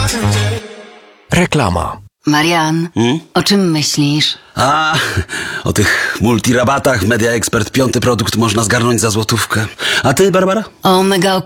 Reklama. Marian, o czym myślisz? A, o tych multirabatach Media Expert 5. produkt można zgarnąć za złotówkę. A ty, Barbara? O mega